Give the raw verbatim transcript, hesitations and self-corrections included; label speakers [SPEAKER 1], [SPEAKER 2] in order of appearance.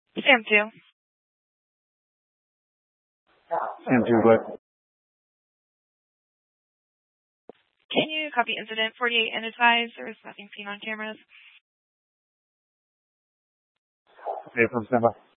[SPEAKER 1] Sam two.
[SPEAKER 2] Sam two, what?
[SPEAKER 1] Can you copy incident forty-eight and advise there was nothing seen on cameras?
[SPEAKER 2] Okay, from standby.